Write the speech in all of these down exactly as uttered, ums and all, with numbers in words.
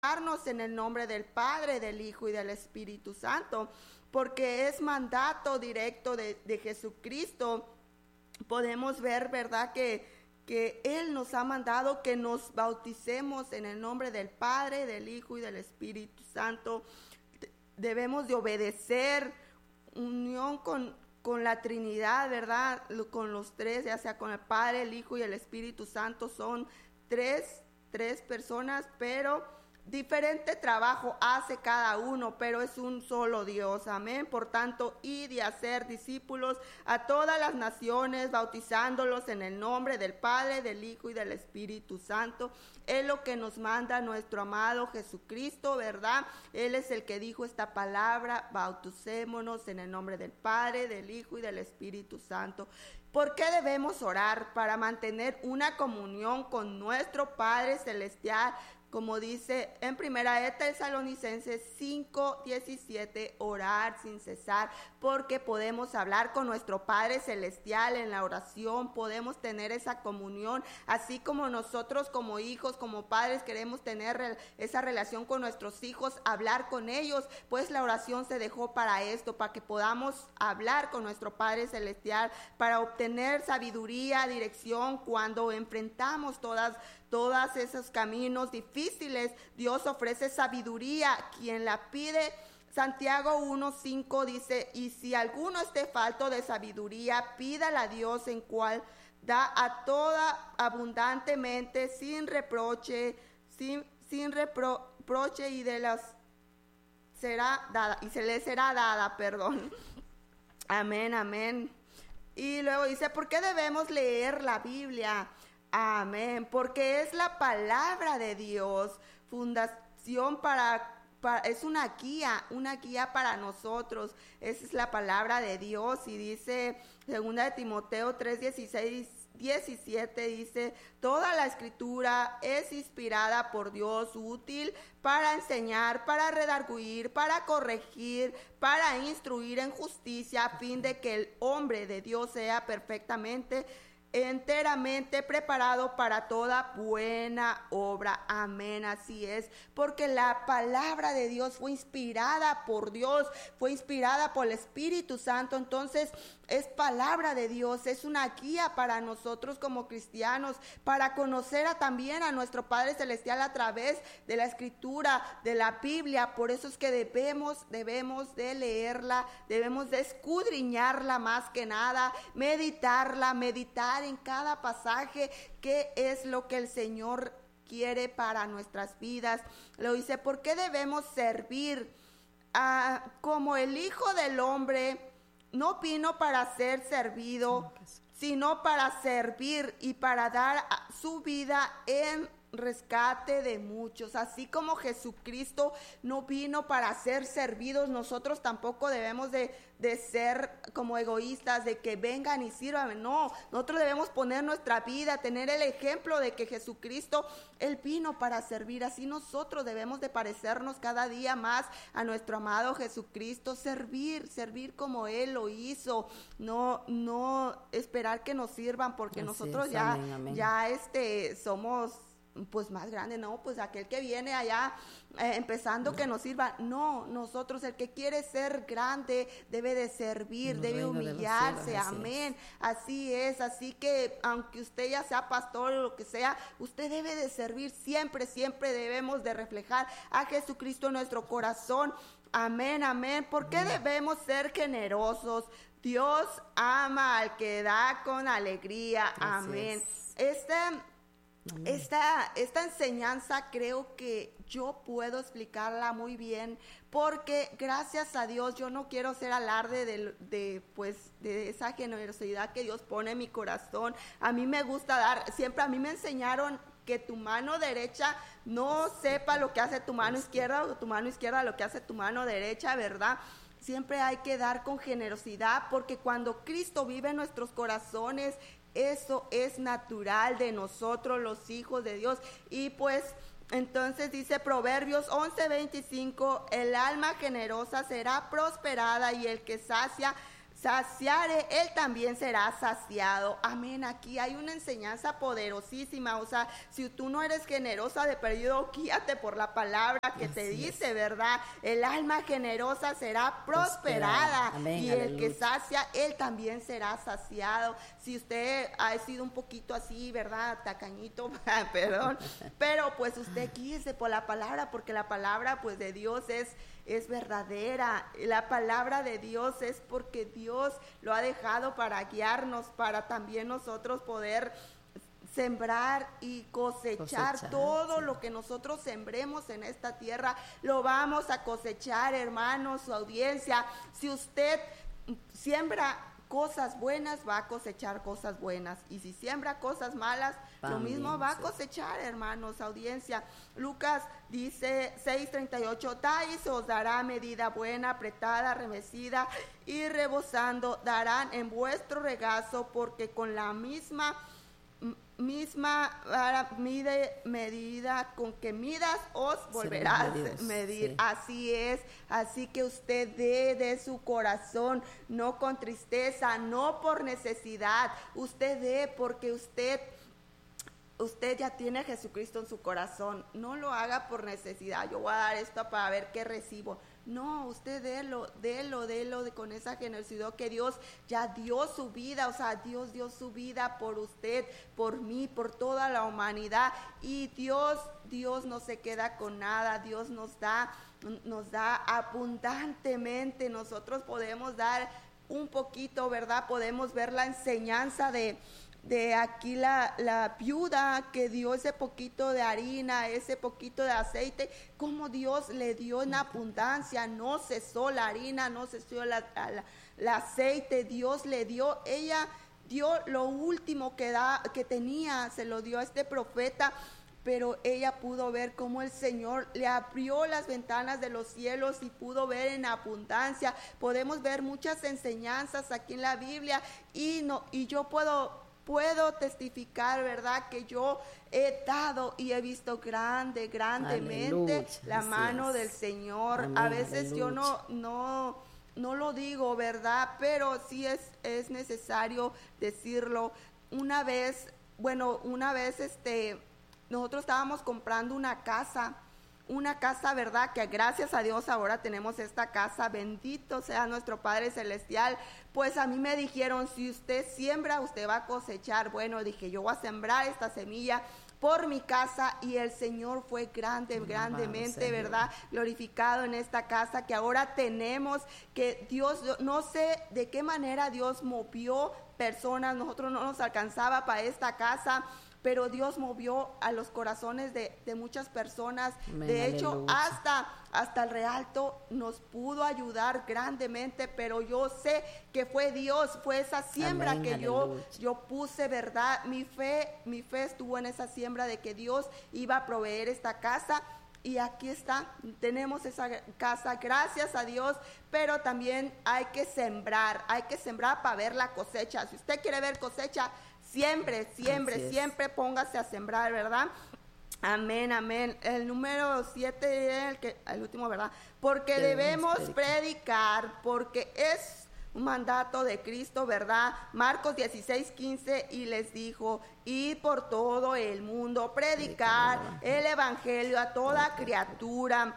bautizarnos en el nombre del Padre, del Hijo y del Espíritu Santo, porque es mandato directo de, de Jesucristo. Podemos ver, ¿verdad?, que, que Él nos ha mandado que nos bauticemos en el nombre del Padre, del Hijo y del Espíritu Santo. Debemos de obedecer, unión con, con la Trinidad, ¿verdad?, con los tres, ya sea con el Padre, el Hijo y el Espíritu Santo. Son tres, tres personas, pero diferente trabajo hace cada uno, pero es un solo Dios, amén. Por tanto, id y hacer discípulos a todas las naciones, bautizándolos en el nombre del Padre, del Hijo y del Espíritu Santo. Es lo que nos manda nuestro amado Jesucristo, ¿verdad? Él es el que dijo esta palabra: bauticémonos en el nombre del Padre, del Hijo y del Espíritu Santo. ¿Por qué debemos orar? Para mantener una comunión con nuestro Padre Celestial, como dice en Primera de Tesalonicenses cinco diecisiete, orar sin cesar, porque podemos hablar con nuestro Padre Celestial en la oración, podemos tener esa comunión, así como nosotros como hijos, como padres queremos tener esa relación con nuestros hijos, hablar con ellos, pues la oración se dejó para esto, para que podamos hablar con nuestro Padre Celestial, para obtener sabiduría, dirección cuando enfrentamos todas Todos esos caminos difíciles. Dios ofrece sabiduría, quien la pide. Santiago uno cinco dice: y si alguno esté falto de sabiduría, pídala a Dios, en cual da a toda abundantemente, sin reproche, sin, sin reproche, y de las será dada, y se le será dada, perdón. Amén, amén. Y luego dice: ¿por qué debemos leer la Biblia? Amén, porque es la palabra de Dios, fundación para, para, es una guía, una guía para nosotros. Esa es la palabra de Dios. Y dice segunda de Timoteo tres dieciséis, diecisiete, dice: toda la escritura es inspirada por Dios, útil para enseñar, para redarguir, para corregir, para instruir en justicia, a fin de que el hombre de Dios sea perfectamente enteramente preparado para toda buena obra. Amén, así es, porque la palabra de Dios fue inspirada por Dios, fue inspirada por el Espíritu Santo. Entonces es palabra de Dios, es una guía para nosotros como cristianos, para conocer a, también a nuestro Padre Celestial a través de la Escritura, de la Biblia. Por eso es que debemos, debemos de leerla, debemos de escudriñarla más que nada, meditarla, meditar en cada pasaje, qué es lo que el Señor quiere para nuestras vidas. Lo dice: ¿por qué debemos servir? Ah, como el Hijo del Hombre no vino para ser servido, sino para servir y para dar su vida en rescate de muchos. Así como Jesucristo no vino para ser servidos, nosotros tampoco debemos de, de ser como egoístas, de que vengan y sirvan. No, nosotros debemos poner nuestra vida, tener el ejemplo de que Jesucristo, Él vino para servir. Así nosotros debemos de parecernos cada día más a nuestro amado Jesucristo, servir, servir como Él lo hizo, no, no esperar que nos sirvan, porque Así nosotros es, ya, amén, amén. ya este, somos pues más grande, no, pues aquel que viene allá eh, empezando, no, que nos sirva. No, nosotros, el que quiere ser grande debe de servir, el debe humillarse, cielos, así amén, es. así es, así que aunque usted ya sea pastor o lo que sea, usted debe de servir siempre, siempre debemos de reflejar a Jesucristo en nuestro corazón. Amén, amén. ¿Por qué debemos ser generosos? Dios ama al que da con alegría, Así amén. es. Este Esta, esta enseñanza creo que yo puedo explicarla muy bien, porque gracias a Dios yo no quiero ser alarde de, de, pues, de esa generosidad que Dios pone en mi corazón. A mí me gusta dar, siempre a mí me enseñaron que tu mano derecha no sepa lo que hace tu mano izquierda, o tu mano izquierda lo que hace tu mano derecha, ¿verdad? Siempre hay que dar con generosidad, porque cuando Cristo vive en nuestros corazones, eso es natural de nosotros, los hijos de Dios. Y pues entonces dice Proverbios once veinticinco: el alma generosa será prosperada, y el que sacia saciare, él también será saciado. Amén. Aquí hay una enseñanza poderosísima. O sea, si tú no eres generosa de perdido, guíate por la palabra que Así te dice, es. ¿verdad? El alma generosa será prosperada. Amén, y aleluya. El que sacia, él también será saciado. Si usted ha sido un poquito así, ¿verdad? Tacañito, perdón. Pero pues usted guíese por la palabra, porque la palabra pues de Dios es es verdadera. La palabra de Dios es porque Dios lo ha dejado para guiarnos, para también nosotros poder sembrar y cosechar, cosechar todo sí. lo que nosotros sembremos en esta tierra, lo vamos a cosechar, hermanos, su audiencia. Si usted siembra cosas buenas, va a cosechar cosas buenas, y si siembra cosas malas, también, lo mismo va a cosechar, hermanos, audiencia. Lucas dice seis treinta y ocho, dais os dará medida buena, apretada, remecida y rebosando, darán en vuestro regazo, porque con la misma misma mide, medida con que midas os volverás a medir. Sí. Así es, así que usted dé de su corazón, no con tristeza, no por necesidad, usted dé porque usted usted ya tiene a Jesucristo en su corazón. No lo haga por necesidad, yo voy a dar esto para ver qué recibo. No, usted délo, délo, délo de, con esa generosidad que Dios ya dio su vida, o sea, Dios dio su vida por usted, por mí, por toda la humanidad, y Dios, Dios no se queda con nada, Dios nos da, nos da abundantemente. Nosotros podemos dar un poquito, ¿verdad? Podemos ver la enseñanza de de aquí la, la viuda que dio ese poquito de harina, ese poquito de aceite, como Dios le dio en abundancia, no cesó la harina, no cesó la, la, la aceite, Dios le dio, ella dio lo último que, da, que tenía, se lo dio a este profeta, pero ella pudo ver cómo el Señor le abrió las ventanas de los cielos y pudo ver en abundancia. Podemos ver muchas enseñanzas aquí en la Biblia, y, no, y yo puedo... Puedo testificar, ¿verdad? Que yo he dado y he visto grande, grandemente aleluya, la mano del Señor. Amén, a veces aleluya. yo no, no, no lo digo, ¿verdad? Pero sí es, es necesario decirlo. Una vez, bueno, una vez este, nosotros estábamos comprando una casa. Una casa, ¿verdad? Que gracias a Dios ahora tenemos esta casa, bendito sea nuestro Padre Celestial. Pues a mí me dijeron, si usted siembra, usted va a cosechar. Bueno, dije, yo voy a sembrar esta semilla por mi casa, y el Señor fue grande, grandemente, Amado, ¿verdad? Glorificado en esta casa que ahora tenemos, que Dios, no sé de qué manera Dios movió personas, nosotros no nos alcanzaba para esta casa, pero Dios movió a los corazones de, de muchas personas. Amén, de hecho, aleluya. hasta, hasta el Realto nos pudo ayudar grandemente, pero yo sé que fue Dios, fue esa siembra Amén, que yo, yo puse, ¿verdad? Mi fe, mi fe estuvo en esa siembra de que Dios iba a proveer esta casa. Y aquí está, tenemos esa casa, gracias a Dios, pero también hay que sembrar, hay que sembrar para ver la cosecha. Si usted quiere ver cosecha, siempre, siempre, siempre póngase a sembrar, ¿verdad? Amén, amén. El número siete, el, que, el último, ¿verdad? Porque debemos, debemos predicar. predicar, porque es un mandato de Cristo, ¿verdad? Marcos dieciséis quince, y les dijo, ir por todo el mundo, predicar el evangelio a toda criatura.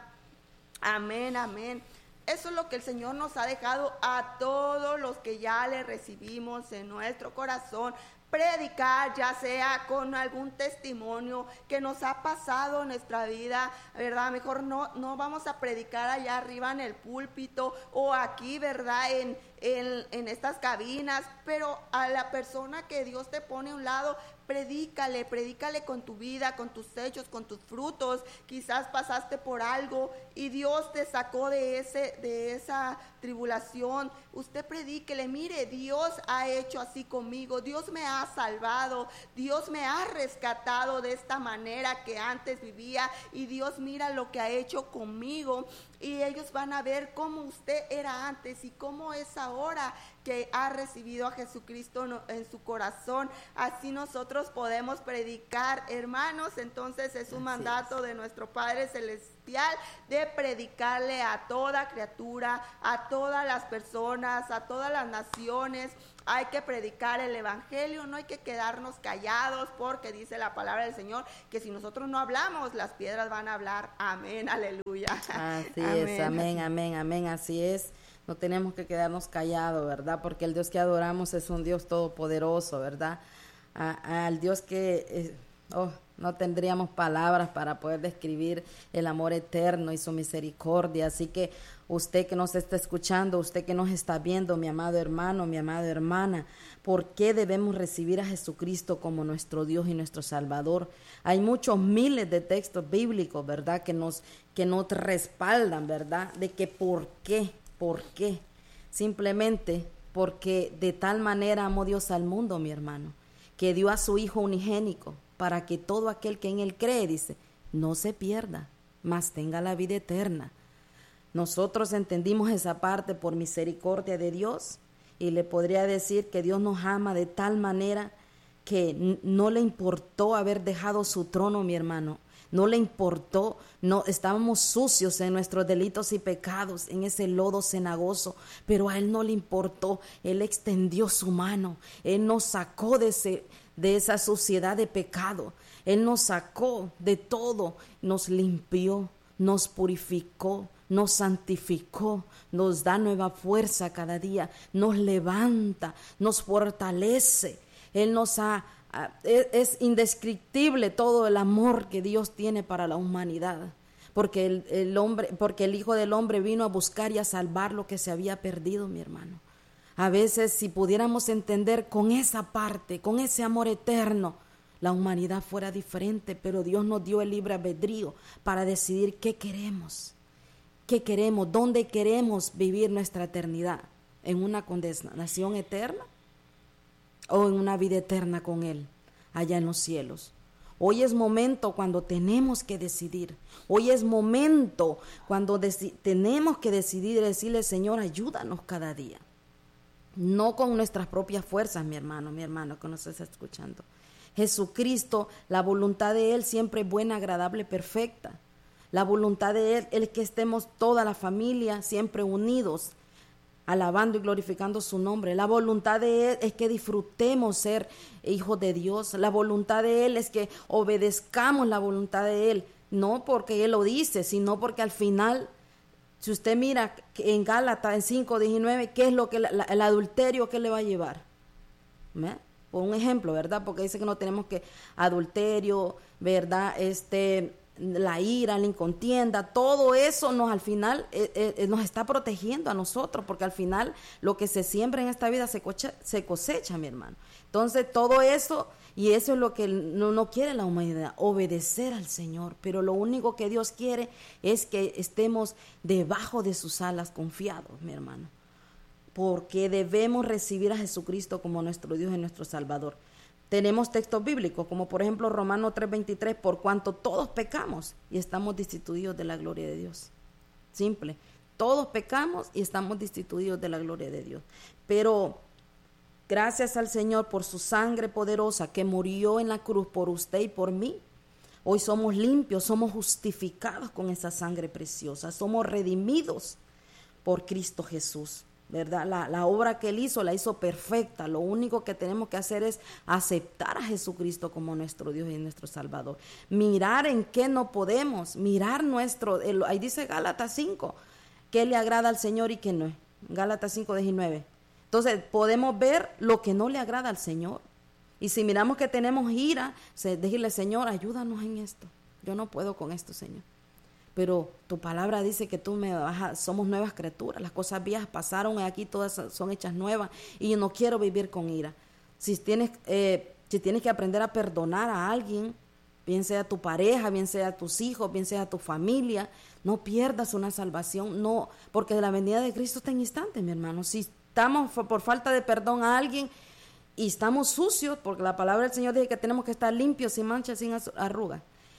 Amén, amén. Eso es lo que el Señor nos ha dejado a todos los que ya le recibimos en nuestro corazón. Predicar, ya sea con algún testimonio que nos ha pasado en nuestra vida, ¿verdad? Mejor no, no vamos a predicar allá arriba en el púlpito o aquí, ¿verdad? En, en, en estas cabinas, pero a la persona que Dios te pone a un lado, predícale, predícale con tu vida, con tus hechos, con tus frutos. Quizás pasaste por algo y Dios te sacó de ese, de esa tribulación. Usted predíquele, mire, Dios ha hecho así conmigo, Dios me ha salvado, Dios me ha rescatado de esta manera que antes vivía, y Dios mira lo que ha hecho conmigo, y ellos van a ver cómo usted era antes y cómo es ahora. ahora que ha recibido a Jesucristo en su corazón. Así nosotros podemos predicar, hermanos. Entonces es un Así mandato es. de nuestro Padre Celestial de predicarle a toda criatura, a todas las personas, a todas las naciones. Hay que predicar el evangelio, no hay que quedarnos callados, porque dice la palabra del Señor que si nosotros no hablamos, las piedras van a hablar. Amén, aleluya. Así amén. es, amén, amén, amén, así es. No tenemos que quedarnos callados, ¿verdad? Porque el Dios que adoramos es un Dios todopoderoso, ¿verdad? A, al Dios que, eh, oh, no tendríamos palabras para poder describir el amor eterno y su misericordia. Así que usted que nos está escuchando, usted que nos está viendo, mi amado hermano, mi amada hermana, ¿por qué debemos recibir a Jesucristo como nuestro Dios y nuestro Salvador? Hay muchos miles de textos bíblicos, ¿verdad? Que nos, que nos respaldan, ¿verdad? De que por qué. ¿Por qué? Simplemente porque de tal manera amó Dios al mundo, mi hermano, que dio a su Hijo unigénico para que todo aquel que en Él cree, dice, no se pierda, mas tenga la vida eterna. Nosotros entendimos esa parte por misericordia de Dios y le podría decir que Dios nos ama de tal manera que no le importó haber dejado su trono, mi hermano. No le importó, no, estábamos sucios en nuestros delitos y pecados, en ese lodo cenagoso, pero a Él no le importó. Él extendió su mano, Él nos sacó de, ese, de esa suciedad de pecado, Él nos sacó de todo, nos limpió, nos purificó, nos santificó, nos da nueva fuerza cada día, nos levanta, nos fortalece. Él nos ha Es, es indescriptible todo el amor que Dios tiene para la humanidad, porque el, el hombre, porque el Hijo del Hombre vino a buscar y a salvar lo que se había perdido, mi hermano. A veces, si pudiéramos entender con esa parte, con ese amor eterno, la humanidad fuera diferente, pero Dios nos dio el libre albedrío para decidir qué queremos, qué queremos, dónde queremos vivir nuestra eternidad, en una condenación eterna o en una vida eterna con Él, allá en los cielos. Hoy es momento cuando tenemos que decidir. Hoy es momento cuando deci- tenemos que decidir y decirle, Señor, ayúdanos cada día. No con nuestras propias fuerzas, mi hermano, mi hermano que nos está escuchando. Jesucristo, la voluntad de Él siempre es buena, agradable, perfecta. La voluntad de Él es que estemos toda la familia siempre unidos, alabando y glorificando su nombre. La voluntad de Él es que disfrutemos ser hijos de Dios. La voluntad de Él es que obedezcamos la voluntad de Él, no porque Él lo dice, sino porque al final, si usted mira en Gálatas en cinco diecinueve, ¿qué es lo que la, la, el adulterio que le va a llevar? ¿Eh? Por un ejemplo, ¿verdad? Porque dice que no tenemos que adulterio, ¿verdad? Este... la ira, la incontienda, todo eso nos al final eh, eh, nos está protegiendo a nosotros, porque al final lo que se siembra en esta vida se cosecha, se cosecha, mi hermano. Entonces todo eso, y eso es lo que no, no quiere la humanidad, obedecer al Señor, pero lo único que Dios quiere es que estemos debajo de sus alas confiados, mi hermano, porque debemos recibir a Jesucristo como nuestro Dios y nuestro Salvador. Tenemos textos bíblicos, como por ejemplo Romanos tres veintitrés, por cuanto todos pecamos y estamos destituidos de la gloria de Dios. Simple, todos pecamos y estamos destituidos de la gloria de Dios. Pero gracias al Señor por su sangre poderosa que murió en la cruz por usted y por mí, hoy somos limpios, somos justificados con esa sangre preciosa, somos redimidos por Cristo Jesús. ¿Verdad? La, la obra que Él hizo, la hizo perfecta. Lo único que tenemos que hacer es aceptar a Jesucristo como nuestro Dios y nuestro Salvador. Mirar en qué no podemos, mirar nuestro, el, ahí dice Gálatas cinco, qué le agrada al Señor y qué no. Gálatas cinco diecinueve. Entonces podemos ver lo que no le agrada al Señor. Y si miramos que tenemos ira, decirle, Señor, ayúdanos en esto. Yo no puedo con esto, Señor. Pero tu palabra dice que tú me bajas, somos nuevas criaturas, las cosas viejas pasaron y aquí todas son hechas nuevas y yo no quiero vivir con ira. Si tienes, eh, si tienes que aprender a perdonar a alguien, bien sea tu pareja, bien sea tus hijos, bien sea tu familia, no pierdas una salvación, no, porque la venida de Cristo está en instante, mi hermano. Si estamos por falta de perdón a alguien y estamos sucios, porque la palabra del Señor dice que tenemos que estar limpios, sin manchas, sin arrugas.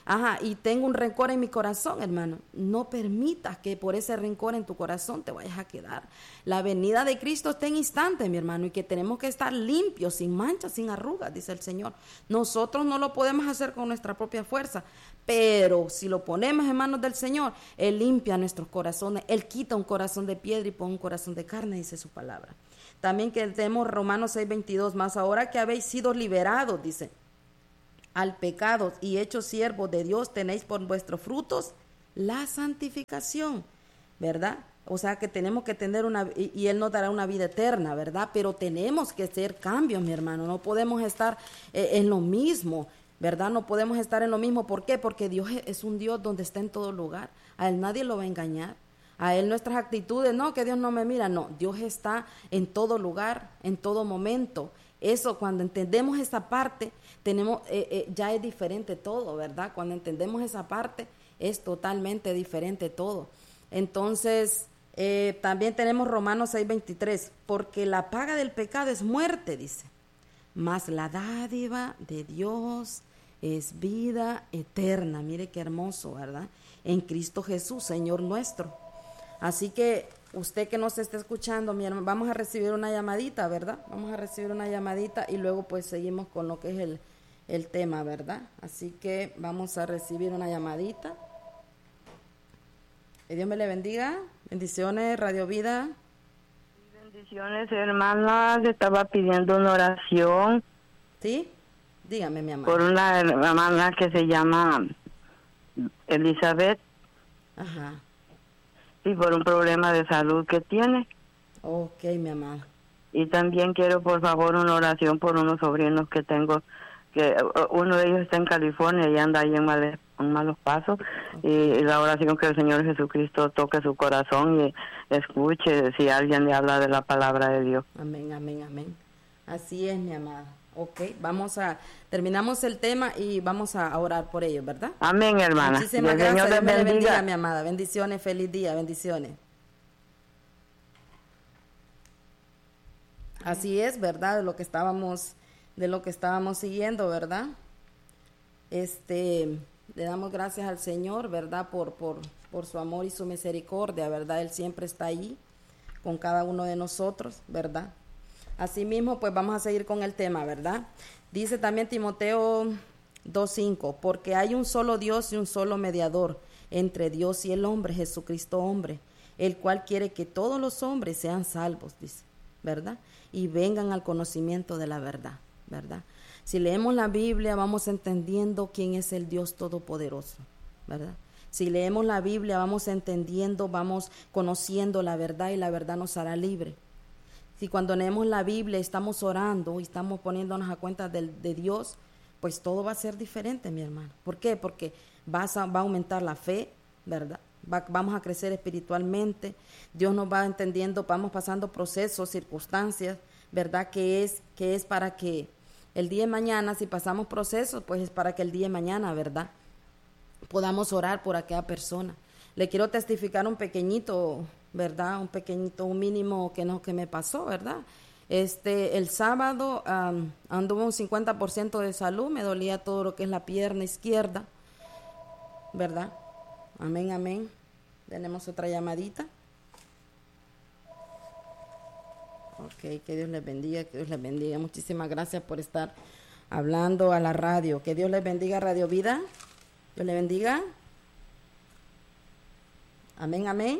Ajá, y tengo un rencor en mi corazón, hermano. No permitas que por ese rencor en tu corazón te vayas a quedar. La venida de Cristo está en instante, mi hermano, y que tenemos que estar limpios, sin manchas, sin arrugas, dice el Señor. Nosotros no lo podemos hacer con nuestra propia fuerza, pero si lo ponemos en manos del Señor, Él limpia nuestros corazones. Él quita un corazón de piedra y pone un corazón de carne, dice su palabra. También que tenemos Romanos seis veintidós, más ahora que habéis sido liberados, dice, al pecado y hechos siervos de Dios, tenéis por vuestros frutos la santificación, ¿verdad? O sea que tenemos que tener una, y, y Él nos dará una vida eterna, ¿verdad? Pero tenemos que hacer cambios, mi hermano, no podemos estar eh, en lo mismo, ¿verdad? No podemos estar en lo mismo, ¿por qué? Porque Dios es un Dios donde está en todo lugar, a Él nadie lo va a engañar, a Él nuestras actitudes, no, que Dios no me mira, no, Dios está en todo lugar, en todo momento. Eso, cuando entendemos esa parte, tenemos eh, eh, ya es diferente todo, ¿verdad? Cuando entendemos esa parte, es totalmente diferente todo. Entonces, eh, también tenemos Romanos seis veintitrés, porque la paga del pecado es muerte, dice, mas la dádiva de Dios es vida eterna. Mire qué hermoso, ¿verdad? En Cristo Jesús, Señor nuestro. Así que usted que nos está escuchando, mi hermano, vamos a recibir una llamadita, ¿verdad? Vamos a recibir una llamadita y luego pues seguimos con lo que es el, el tema, ¿verdad? Así que vamos a recibir una llamadita. Que Dios me le bendiga. Bendiciones, Radio Vida. Bendiciones, hermana. Le estaba pidiendo una oración. ¿Sí? Dígame, mi amor. Por una hermana que se llama Elizabeth. Ajá. Y por un problema de salud que tiene. Ok, mi amor. Y también quiero, por favor, una oración por unos sobrinos que tengo, que uno de ellos está en California y anda ahí en, mal, en malos pasos. Okay. Y, y la oración que el Señor Jesucristo toque su corazón y escuche si alguien le habla de la palabra de Dios. Amén, amén, amén. Así es, mi amada. Ok, vamos a, terminamos el tema y vamos a orar por ellos, ¿verdad? Amén, hermana. Muchísimas gracias, Dios me bendiga. bendiga, mi amada. Bendiciones, feliz día, bendiciones. Así es, ¿verdad? De lo que estábamos, de lo que estábamos siguiendo, ¿verdad? Este, le damos gracias al Señor, ¿verdad? Por, por, por su amor y su misericordia, ¿verdad? Él siempre está allí con cada uno de nosotros, ¿verdad? Asimismo, pues vamos a seguir con el tema, ¿verdad? Dice también Timoteo dos cinco, porque hay un solo Dios y un solo mediador entre Dios y el hombre, Jesucristo hombre, el cual quiere que todos los hombres sean salvos, dice, ¿verdad? Y vengan al conocimiento de la verdad, ¿verdad? Si leemos la Biblia, vamos entendiendo quién es el Dios todopoderoso, ¿verdad? Si leemos la Biblia, vamos entendiendo, vamos conociendo la verdad y la verdad nos hará libre. Si cuando leemos la Biblia estamos orando y estamos poniéndonos a cuenta de, de Dios, pues todo va a ser diferente, mi hermano. ¿Por qué? Porque vas a, va a aumentar la fe, ¿verdad? Va, vamos a crecer espiritualmente. Dios nos va entendiendo, vamos pasando procesos, circunstancias, ¿verdad? Que es, que es para que el día de mañana, si pasamos procesos, pues es para que el día de mañana, ¿verdad? Podamos orar por aquella persona. Le quiero testificar un pequeñito, ¿verdad? Un pequeñito, un mínimo que no que me pasó, ¿verdad? Este, el sábado um, anduve un cincuenta por ciento de salud, me dolía todo lo que es la pierna izquierda, ¿verdad? Amén, amén. Tenemos otra llamadita. Ok, que Dios les bendiga, que Dios les bendiga. Muchísimas gracias por estar hablando a la radio. Que Dios les bendiga, Radio Vida. Dios les bendiga. Amén, amén.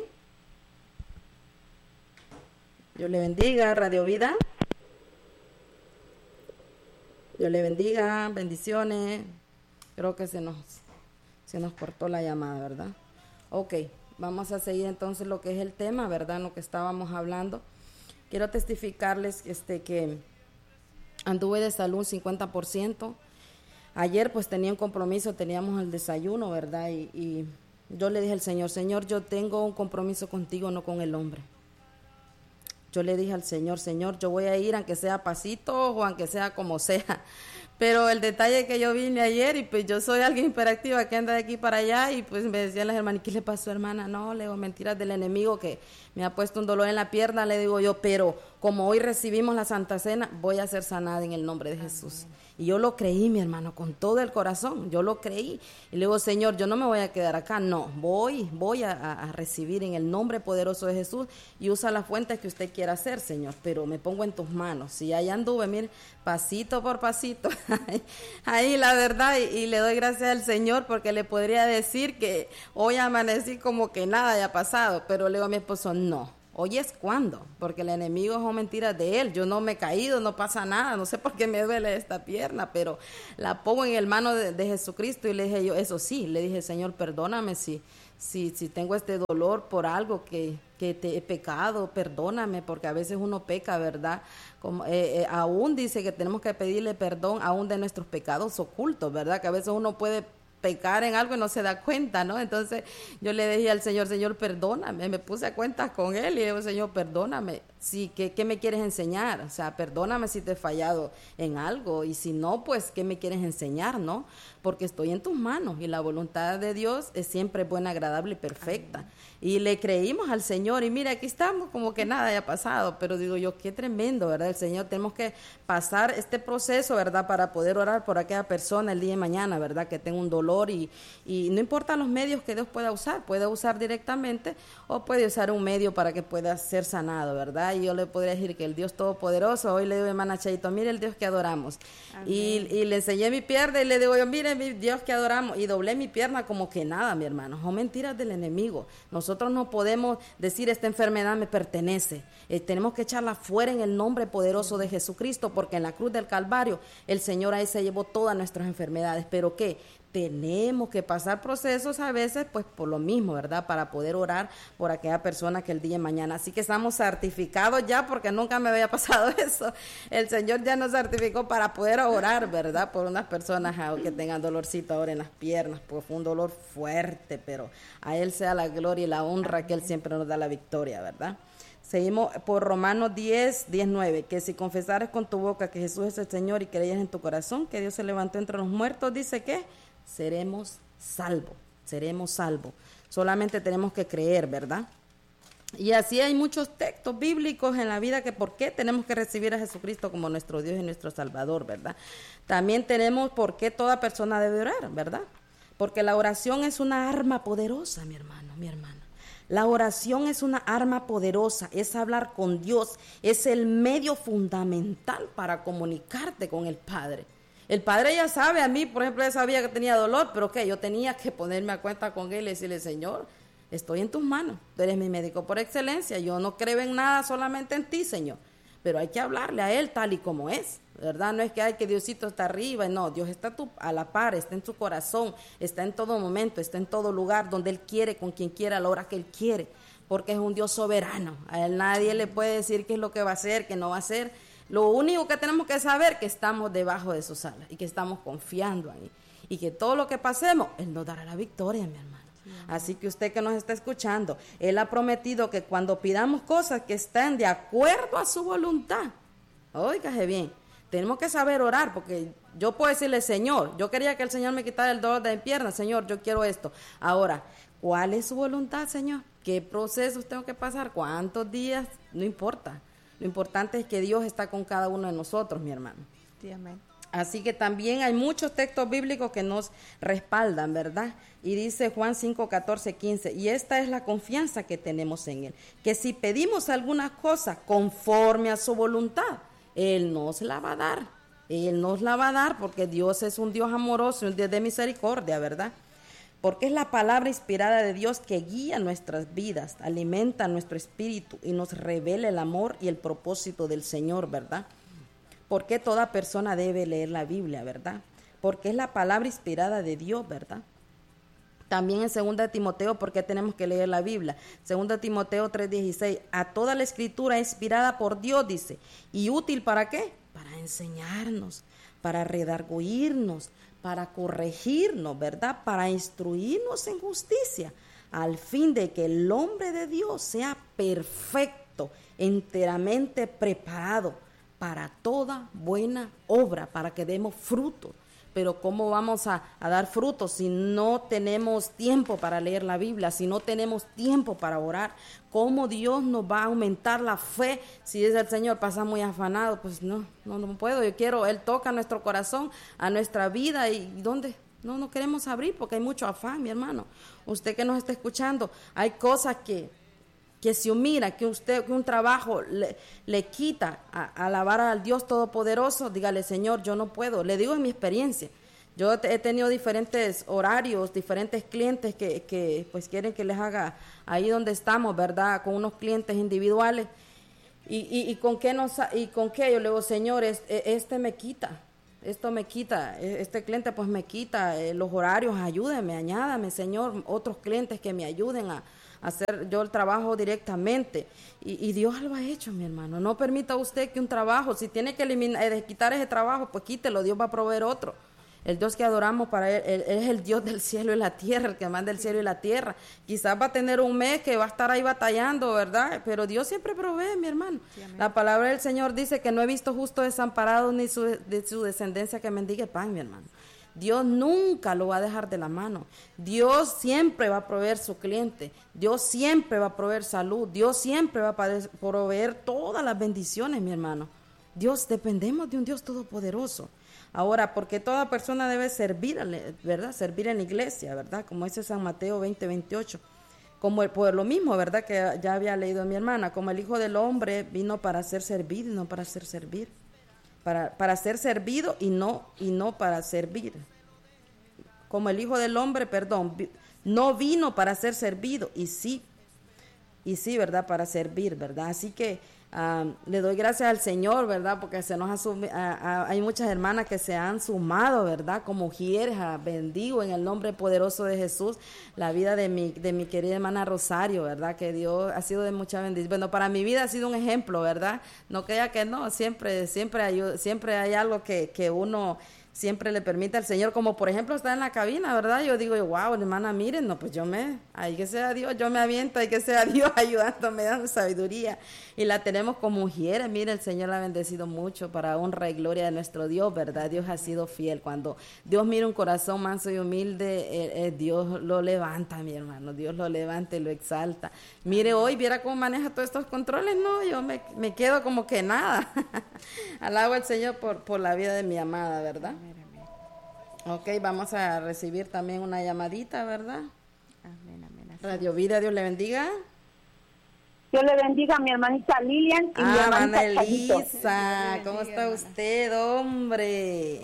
Dios le bendiga, Radio Vida. Dios le bendiga, bendiciones. Creo que se nos, se nos cortó la llamada, ¿verdad? Ok, vamos a seguir entonces lo que es el tema, ¿verdad? Lo que estábamos hablando. Quiero testificarles este, que anduve de salud un cincuenta por ciento. Ayer pues tenía un compromiso, teníamos el desayuno, ¿verdad? Y, y yo le dije al Señor, Señor, yo tengo un compromiso contigo, no con el hombre. Yo le dije al Señor, Señor, yo voy a ir aunque sea a pasito o aunque sea como sea, Pero el detalle es que yo vine ayer y pues yo soy alguien hiperactiva que anda de aquí para allá y pues me decían las hermanas, ¿qué le pasó, hermana? No, le digo, mentiras del enemigo que me ha puesto un dolor en la pierna, le digo yo, pero como hoy recibimos la Santa Cena, voy a ser sanada en el nombre de Jesús. Y yo lo creí, mi hermano, con todo el corazón, yo lo creí. Y le digo, Señor, yo no me voy a quedar acá, no, voy, voy a, a recibir en el nombre poderoso de Jesús y usa las fuentes que usted quiera hacer, Señor, pero me pongo en tus manos. Y ahí anduve, mire, pasito por pasito, ahí la verdad, y, y le doy gracias al Señor porque le podría decir que hoy amanecí como que nada haya pasado, pero le digo a mi esposo, no. Hoy es cuando, porque el enemigo es mentira de él. Yo no me he caído, no pasa nada, no sé por qué me duele esta pierna, pero la pongo en el mano de, de Jesucristo y le dije yo, eso sí, le dije, Señor, perdóname si, si, si tengo este dolor por algo que, que te he pecado, perdóname, porque a veces uno peca, ¿verdad? Como, eh, eh, aún dice que tenemos que pedirle perdón aún de nuestros pecados ocultos, ¿verdad? Que a veces uno puede pecar en algo y no se da cuenta, ¿no? Entonces yo le dije al Señor, Señor, perdóname, me puse a cuentas con Él y le digo, Señor, perdóname, sí, ¿qué, qué me quieres enseñar? O sea, perdóname si te he fallado en algo y si no, pues, ¿qué me quieres enseñar, no? Porque estoy en tus manos y la voluntad de Dios es siempre buena, agradable y perfecta. Amén. Y le creímos al Señor y mira, aquí estamos como que nada haya pasado, pero digo yo, qué tremendo, ¿verdad? El Señor, tenemos que pasar este proceso, ¿verdad? Para poder orar por aquella persona el día de mañana, ¿verdad? Que tenga un dolor y, y no importa los medios que Dios pueda usar, puede usar directamente o puede usar un medio para que pueda ser sanado, ¿verdad? Y yo le podría decir que el Dios Todopoderoso, hoy le digo a hermana Chaito, mire el Dios que adoramos. Y, y le enseñé mi pierna y le digo yo, mire mi Dios que adoramos, y doblé mi pierna como que nada, mi hermano, son mentiras del enemigo. Nosotros no podemos decir esta enfermedad me pertenece, eh, tenemos que echarla fuera en el nombre poderoso de Jesucristo, porque en la cruz del Calvario el Señor ahí se llevó todas nuestras enfermedades, pero ¿qué? Tenemos que pasar procesos a veces, pues por lo mismo, ¿verdad? Para poder orar por aquella persona que el día de mañana. Así que estamos certificados ya, porque nunca me había pasado eso. El Señor ya nos certificó para poder orar, ¿verdad? Por unas personas que tengan dolorcito ahora en las piernas, pues fue un dolor fuerte, pero a Él sea la gloria y la honra, que Él siempre nos da la victoria, ¿verdad? Seguimos por Romanos diez, diecinueve, que si confesares con tu boca que Jesús es el Señor y creyeres en tu corazón que Dios se levantó entre los muertos, dice que seremos salvos, seremos salvos. Solamente tenemos que creer, ¿verdad? Y así hay muchos textos bíblicos en la vida que por qué tenemos que recibir a Jesucristo como nuestro Dios y nuestro Salvador, ¿verdad? También tenemos por qué toda persona debe orar, ¿verdad? Porque la oración es una arma poderosa, mi hermano, mi hermana. La oración es una arma poderosa, es hablar con Dios, es el medio fundamental para comunicarte con el Padre. El Padre ya sabe, a mí, por ejemplo, ya sabía que tenía dolor, pero ¿qué? Yo tenía que ponerme a cuenta con Él y decirle, Señor, estoy en tus manos, tú eres mi médico por excelencia, yo no creo en nada, solamente en ti, Señor. Pero hay que hablarle a Él tal y como es, ¿verdad? No es que hay que Diosito está arriba, no, Dios está a, tu, a la par, está en tu corazón, está en todo momento, está en todo lugar, donde Él quiere, con quien quiera, a la hora que Él quiere, porque es un Dios soberano. A Él nadie le puede decir qué es lo que va a hacer, qué no va a hacer. Lo único que tenemos que saber es que estamos debajo de sus alas y que estamos confiando ahí. Y que todo lo que pasemos, Él nos dará la victoria, mi hermano. Sí. Así que usted que nos está escuchando, Él ha prometido que cuando pidamos cosas que estén de acuerdo a su voluntad, óigase bien, tenemos que saber orar, porque yo puedo decirle, Señor, yo quería que el Señor me quitara el dolor de mi pierna, Señor, yo quiero esto. Ahora, ¿cuál es su voluntad, Señor? ¿Qué procesos tengo que pasar? ¿Cuántos días? No importa. Lo importante es que Dios está con cada uno de nosotros, mi hermano. Sí, amén. Así que también hay muchos textos bíblicos que nos respaldan, ¿verdad? Y dice Juan cinco, catorce, quince, y esta es la confianza que tenemos en Él, que si pedimos alguna cosa conforme a su voluntad, Él nos la va a dar. Él nos la va a dar porque Dios es un Dios amoroso, un Dios de misericordia, ¿verdad? Porque es la palabra inspirada de Dios que guía nuestras vidas, alimenta nuestro espíritu y nos revela el amor y el propósito del Señor, ¿verdad? Porque toda persona debe leer la Biblia, ¿verdad? Porque es la palabra inspirada de Dios, ¿verdad? También en segunda de Timoteo, ¿por qué tenemos que leer la Biblia? segunda de Timoteo tres dieciséis, a toda la escritura inspirada por Dios, dice, ¿y útil para qué? Para enseñarnos, para redarguirnos, para corregirnos, ¿verdad? Para instruirnos en justicia, al fin de que el hombre de Dios sea perfecto, enteramente preparado para toda buena obra, para que demos fruto. Pero ¿cómo vamos a, a dar frutos si no tenemos tiempo para leer la Biblia, si no tenemos tiempo para orar? ¿Cómo Dios nos va a aumentar la fe si es el Señor pasa muy afanado? Pues no, no, no puedo, yo quiero, Él toca nuestro corazón, a nuestra vida, y ¿dónde? No, no queremos abrir porque hay mucho afán, mi hermano. Usted que nos está escuchando, hay cosas que... que si mira que usted que un trabajo le, le quita a, a alabar al Dios Todopoderoso, dígale, Señor, yo no puedo. Le digo en mi experiencia, yo he tenido diferentes horarios, diferentes clientes que, que pues quieren que les haga ahí donde estamos, ¿verdad? Con unos clientes individuales. Y, y, y con qué nos, y con qué yo le digo, Señor, este, este me quita, esto me quita, este cliente pues me quita eh, los horarios, ayúdeme, añádame, Señor, otros clientes que me ayuden a hacer yo el trabajo directamente, y, y Dios lo ha hecho, mi hermano. No permita usted que un trabajo, si tiene que eliminar, eh, quitar ese trabajo, pues quítelo, Dios va a proveer otro. El Dios que adoramos para él, él, él es el Dios del cielo y la tierra, el que manda el cielo y la tierra. Quizás va a tener un mes que va a estar ahí batallando, ¿verdad? Pero Dios siempre provee, mi hermano. Sí, la palabra del Señor dice que no he visto justo desamparado ni su, de su descendencia que mendigue pan, mi hermano. Dios nunca lo va a dejar de la mano. Dios siempre va a proveer su cliente. Dios siempre va a proveer salud. Dios siempre va a proveer todas las bendiciones, mi hermano. Dios, dependemos de un Dios todopoderoso. Ahora, porque toda persona debe servir, ¿verdad? Servir en la iglesia, ¿verdad? Como dice San Mateo veinte, veintiocho. Como el, por lo mismo, ¿verdad? Que ya había leído mi hermana. Como el Hijo del Hombre vino para ser servido y no para ser servir. Para, para ser servido y no, y no para servir. Como el Hijo del Hombre, perdón, vi, no vino para ser servido, y sí, y sí, ¿verdad? Para servir, ¿verdad? Así que um, le doy gracias al Señor, ¿verdad? Porque se nos ha sumi- a, a, hay muchas hermanas que se han sumado, ¿verdad? Como mujeres, a bendigo en el nombre poderoso de Jesús la vida de mi, de mi querida hermana Rosario, ¿verdad? Que Dios ha sido de mucha bendición. Bueno, para mi vida ha sido un ejemplo, ¿verdad? No crea que no, siempre, siempre hay, siempre hay algo que, que uno... siempre le permite al Señor, como por ejemplo está en la cabina, ¿verdad? Yo digo, wow, hermana, miren, no, pues yo me, hay que sea Dios, yo me aviento, hay que sea Dios ayudándome, dando sabiduría, y la tenemos como mujeres. Mire, el Señor la ha bendecido mucho para honra y gloria de nuestro Dios, ¿verdad? Dios ha sido fiel. Cuando Dios mira un corazón manso y humilde, eh, eh, Dios lo levanta, mi hermano, Dios lo levanta y lo exalta. Mire, hoy, viera cómo maneja todos estos controles, no, yo me, me quedo como que nada. Alabo al Señor por, por la vida de mi amada, ¿verdad? Ok, vamos a recibir también una llamadita, ¿verdad? Amén, amén. Radio Vida, Dios le bendiga. Dios le bendiga a mi hermanita Lilian y ah, mi hermanita Elisa, ¿cómo está usted, hombre?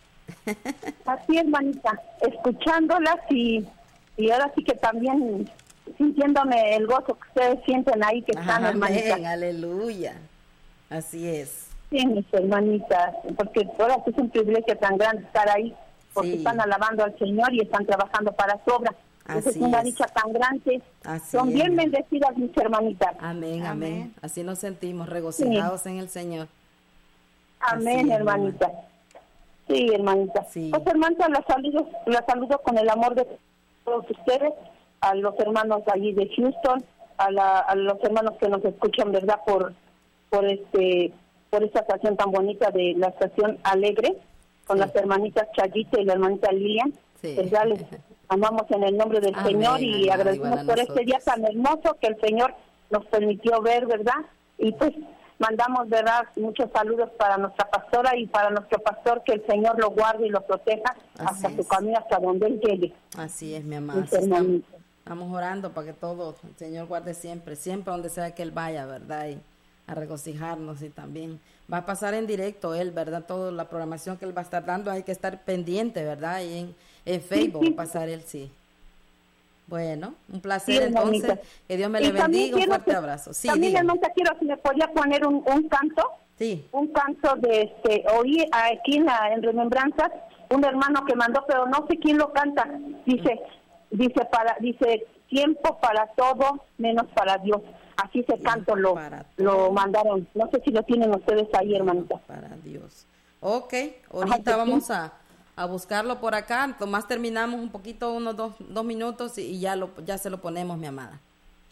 Así, hermanita, escuchándolas y, y ahora sí que también sintiéndome el gozo que ustedes sienten ahí que están, amén, hermanita. Aleluya, así es. Sí, mis hermanitas, porque ahora sí es un privilegio tan grande estar ahí, porque sí, están alabando al Señor y están trabajando para su obra. Esa es una dicha tan grande. Así Son es. Bien bendecidas mis hermanitas. Amén, amén, amén. Así nos sentimos regocijados sí. en el Señor. Amén, así, hermanita. Hermana. Sí, hermanita. Sí. Pues hermanita, la saludo, la saludo con el amor de todos ustedes, a los hermanos allí de Houston, a, la, a los hermanos que nos escuchan, ¿verdad? Por, por este, por esta estación tan bonita de la estación Alegre, con sí. las hermanitas Chayita y la hermanita Lilian. Sí. ¿Verdad? Les amamos en el nombre del amén, Señor y amén, agradecemos por este día tan hermoso que el Señor nos permitió ver, ¿verdad? Y pues mandamos, ¿verdad?, muchos saludos para nuestra pastora y para nuestro pastor, que el Señor lo guarde y lo proteja así hasta es. Su camino, hasta donde Él llegue. Así es, mi amada. Estamos, estamos orando para que todo el Señor guarde siempre, siempre donde sea que Él vaya, ¿verdad? Y a regocijarnos, y también va a pasar en directo Él, ¿verdad? Toda la programación que Él va a estar dando, hay que estar pendiente, ¿verdad? Y en, en Facebook sí, sí. va a pasar Él, sí. Bueno, un placer sí, entonces, bonita. Que Dios me y le bendiga, un fuerte que, abrazo. Sí, también, hermanita, quiero si me podía poner un, un canto, sí. un canto de este, oí aquí en, la, en Remembranzas, un hermano que mandó, pero no sé quién lo canta, dice, dice para, dice, tiempo para todo, menos para Dios. Así se canto lo, lo mandaron. No sé si lo tienen ustedes ahí, hermanita. Para Dios. Ok, ahorita Ajá, vamos sí. a, a buscarlo por acá. Nomás terminamos un poquito, unos dos, dos minutos y ya lo ya se lo ponemos, mi amada.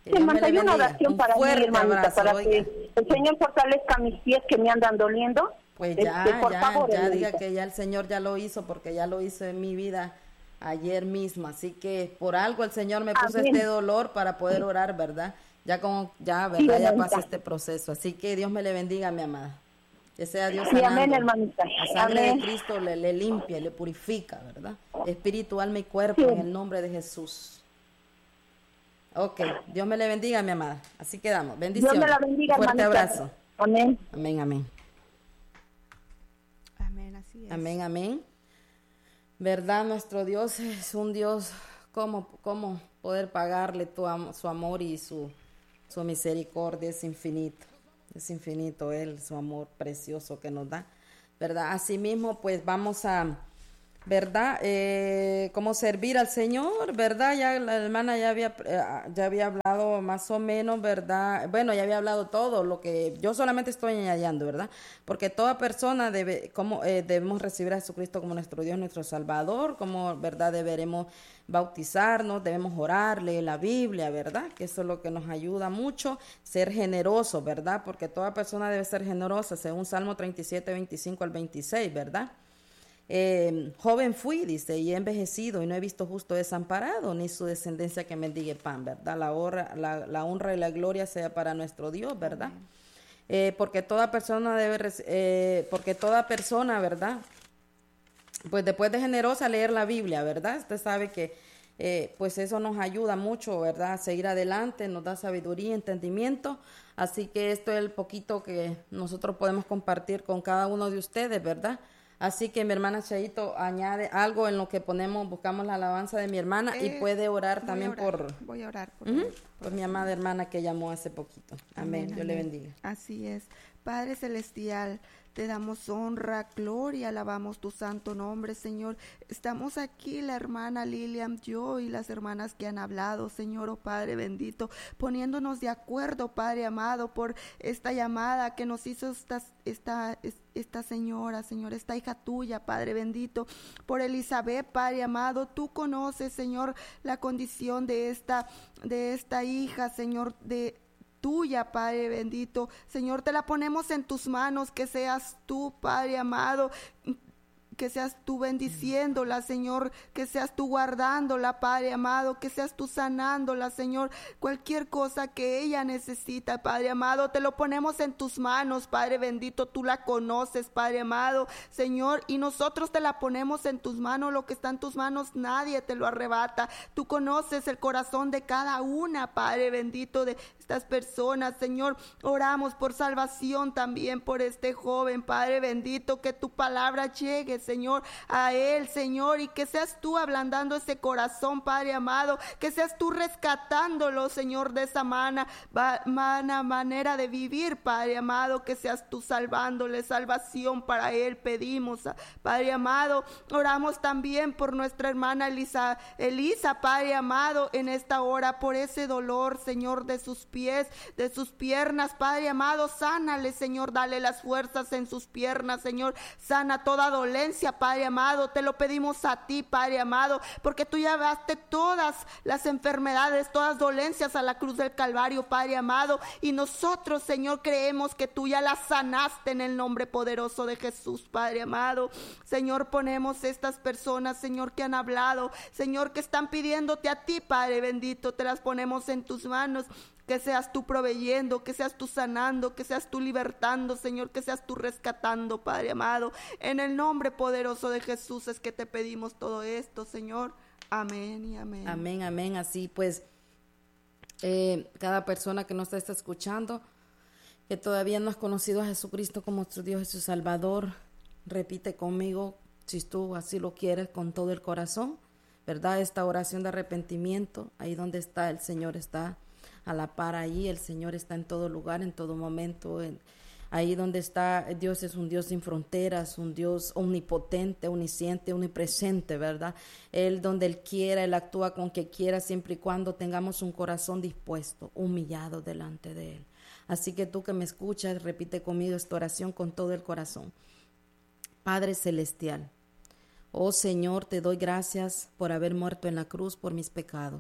Sí, hermana, hay una oración para mí, hermanita, abrazo, para oiga. que el Señor fortalezca mis pies que me andan doliendo. Pues ya, este, por ya, favor, ya hermanita. Diga que ya el Señor ya lo hizo, porque ya lo hizo en mi vida ayer mismo, así que por algo el Señor me puso Amén. este dolor para poder orar, ¿verdad? Ya como, ya, ¿verdad? Sí, ya pasa este proceso, así que Dios me le bendiga, mi amada. Que sea Dios sanando. Sí, amén, hermanita. La sangre amén. de Cristo le, le limpia, le purifica, ¿verdad? Espíritu, alma y cuerpo, sí. en el nombre de Jesús. Ok, Dios me le bendiga, mi amada. Así quedamos. Bendiciones. Dios me la bendiga, fuerte hermanita. abrazo. Amén. Amén, amén. Amén, así es. Amén, amén. ¿Verdad? Nuestro Dios es un Dios, ¿cómo, cómo poder pagarle tu, su amor y su, su misericordia? Es infinito, es infinito Él, su amor precioso que nos da, ¿verdad? Asimismo, pues vamos a, ¿verdad? Eh, cómo servir al Señor, ¿verdad? Ya la hermana ya había, eh, ya había hablado más o menos, ¿verdad? Bueno, ya había hablado todo, lo que yo solamente estoy añadiendo, ¿verdad? Porque toda persona debe, como eh, debemos recibir a Jesucristo como nuestro Dios, nuestro Salvador, como, ¿verdad? Deberemos bautizarnos, debemos orar, leer la Biblia, ¿verdad? Que eso es lo que nos ayuda mucho, ser generosos, ¿verdad? Porque toda persona debe ser generosa, según Salmo treinta y siete, veinticinco al veintiséis, ¿verdad? Eh, joven fui, dice, y he envejecido y no he visto justo desamparado, ni su descendencia que mendigue pan, ¿verdad? La honra, la, la honra y la gloria sea para nuestro Dios, ¿verdad? Eh, porque toda persona debe, eh, porque toda persona, ¿verdad? Pues después de generosa leer la Biblia, ¿verdad? Usted sabe que eh, pues eso nos ayuda mucho, ¿verdad? A seguir adelante, nos da sabiduría, entendimiento. Así que esto es el poquito que nosotros podemos compartir con cada uno de ustedes, ¿verdad? Así que mi hermana Chayito añade algo en lo que ponemos, buscamos la alabanza de mi hermana eh, y puede orar también a orar, por... Voy a orar por, uh-huh, por, por mi amada hermana que llamó hace poquito. Amén, Dios amén. Le bendiga. Así es. Padre Celestial, te damos honra, gloria, alabamos tu santo nombre, Señor. Estamos aquí, la hermana Lilian, yo y las hermanas que han hablado, Señor, oh Padre bendito, poniéndonos de acuerdo, Padre amado, por esta llamada que nos hizo esta, esta, esta señora, Señor, esta hija tuya, Padre bendito, por Elizabeth, Padre amado. Tú conoces, Señor, la condición de esta, de esta hija, Señor, de tuya, Padre bendito. Señor, te la ponemos en tus manos, que seas tú, Padre amado, que seas tú bendiciéndola, Señor, que seas tú guardándola, Padre amado, que seas tú sanándola, Señor, cualquier cosa que ella necesita, Padre amado, te lo ponemos en tus manos, Padre bendito. Tú la conoces, Padre amado, Señor, y nosotros te la ponemos en tus manos. Lo que está en tus manos nadie te lo arrebata. Tú conoces el corazón de cada una, Padre bendito, de estas personas, Señor. Oramos por salvación también por este joven, Padre bendito, que tu palabra llegue, Señor, a él, Señor, y que seas tú ablandando ese corazón, Padre amado, que seas tú rescatándolo, Señor, de esa mana, mana manera de vivir, Padre amado, que seas tú salvándole, salvación para él pedimos, Padre amado. Oramos también por nuestra hermana Elisa, Elisa, Padre amado, en esta hora, por ese dolor, Señor, de sus pies, de sus piernas, Padre amado, sánale, Señor, dale las fuerzas en sus piernas, Señor, sana toda dolencia, Padre amado. Te lo pedimos a ti, Padre amado, porque tú llevaste todas las enfermedades, todas dolencias a la cruz del Calvario, Padre amado, y nosotros, Señor, creemos que tú ya las sanaste en el nombre poderoso de Jesús, Padre amado. Señor, ponemos estas personas, Señor, que han hablado, Señor, que están pidiéndote a ti, Padre bendito, te las ponemos en tus manos. Que seas tú proveyendo, que seas tú sanando, que seas tú libertando, Señor, que seas tú rescatando, Padre amado. En el nombre poderoso de Jesús es que te pedimos todo esto, Señor. Amén y amén. Amén, amén. Así pues, eh, cada persona que nos está escuchando, que todavía no has conocido a Jesucristo como nuestro Dios y su Salvador, repite conmigo, si tú así lo quieres, con todo el corazón, ¿verdad? Esta oración de arrepentimiento, ahí donde está, el Señor está a la par ahí, el Señor está en todo lugar, en todo momento, en, ahí donde está, Dios es un Dios sin fronteras, un Dios omnipotente, omnisciente, omnipresente, ¿verdad? Él donde Él quiera, Él actúa con que quiera, siempre y cuando tengamos un corazón dispuesto, humillado delante de Él. Así que tú que me escuchas, repite conmigo esta oración con todo el corazón. Padre Celestial, oh Señor, te doy gracias por haber muerto en la cruz por mis pecados.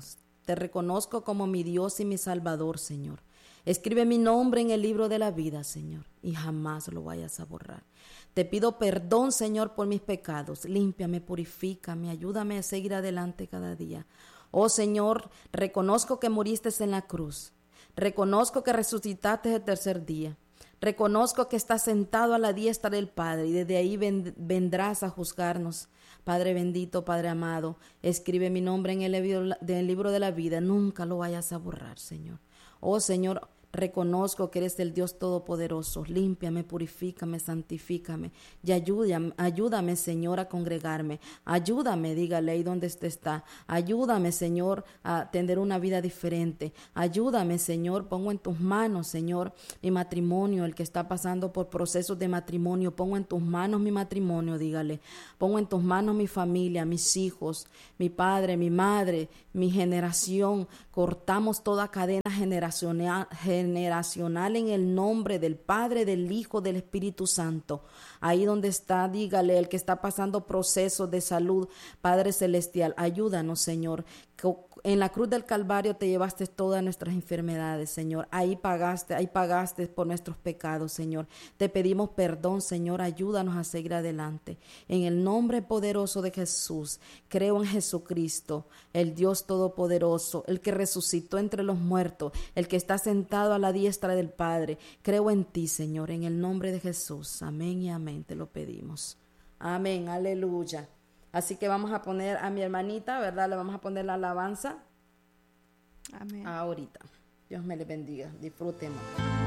Te reconozco como mi Dios y mi Salvador, Señor. Escribe mi nombre en el libro de la vida, Señor, y jamás lo vayas a borrar. Te pido perdón, Señor, por mis pecados. Límpiame, purifícame, ayúdame a seguir adelante cada día. Oh, Señor, reconozco que moriste en la cruz. Reconozco que resucitaste el tercer día. Reconozco que estás sentado a la diestra del Padre y desde ahí vendrás a juzgarnos. Padre bendito, Padre amado, escribe mi nombre en el libro de la vida. Nunca lo vayas a borrar, Señor. Oh, Señor, reconozco que eres el Dios Todopoderoso. Límpiame, purifícame, santifícame y ayúdame, ayúdame, Señor, a congregarme. Ayúdame, dígale ahí donde usted está. Ayúdame, Señor, a tener una vida diferente. Ayúdame, Señor, pongo en tus manos, Señor, mi matrimonio, el que está pasando por procesos de matrimonio. Pongo en tus manos mi matrimonio, dígale. Pongo en tus manos mi familia, mis hijos, mi padre, mi madre, mi generación. Cortamos toda cadena generacional, generacional en el nombre del Padre, del Hijo, del Espíritu Santo. Ahí donde está, dígale, el que está pasando procesos de salud, Padre Celestial, ayúdanos, Señor. En la cruz del Calvario te llevaste todas nuestras enfermedades, Señor. Ahí pagaste, ahí pagaste por nuestros pecados, Señor. Te pedimos perdón, Señor. Ayúdanos a seguir adelante. En el nombre poderoso de Jesús, creo en Jesucristo, el Dios Todopoderoso, el que resucitó entre los muertos, el que está sentado a la diestra del Padre. Creo en ti, Señor, en el nombre de Jesús. Amén y amén, te lo pedimos. Amén, aleluya. Así que vamos a poner a mi hermanita, ¿verdad? Le vamos a poner la alabanza. Amén. Ahorita. Dios me le bendiga. Disfrutemos.